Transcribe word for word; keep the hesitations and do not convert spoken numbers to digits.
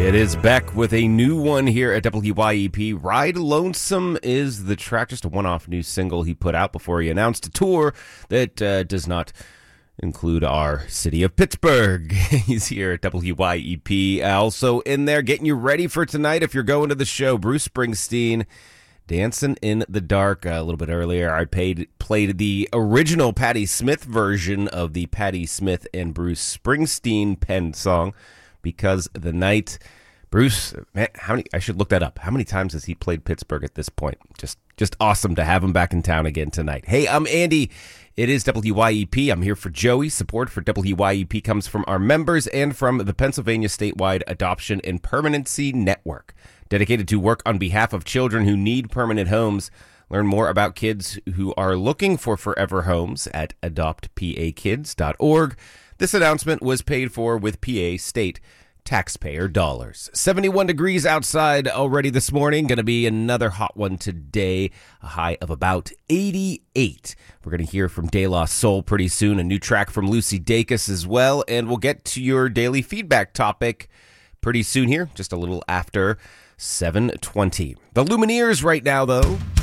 It is Beck with a new one here at W Y E P. Ride Lonesome is the track, just a one-off new single he put out before he announced a tour that uh, does not include our city of Pittsburgh. He's here at W Y E P. Also in there, getting you ready for tonight if you're going to the show, Bruce Springsteen, Dancing in the Dark. Uh, a little bit earlier, I paid, played the original Patti Smith version of the Patti Smith and Bruce Springsteen penned song, Because the Night. Bruce, man, how many? I should look that up. How many times has he played Pittsburgh at this point? Just just awesome to have him back in town again tonight. Hey, I'm Andy. It is W Y E P. I'm here for Joey. Support for W Y E P comes from our members and from the Pennsylvania Statewide Adoption and Permanency Network, dedicated to work on behalf of children who need permanent homes. Learn more about kids who are looking for forever homes at adopt p a kids dot org. This announcement was paid for with P A state taxpayer dollars. seventy-one degrees outside already this morning. Going to be another hot one today. A high of about eighty-eight. We're going to hear from De La Soul pretty soon. A new track from Lucy Dacus as well. And we'll get to your daily feedback topic pretty soon here, just a little after seven twenty. The Lumineers right now, though.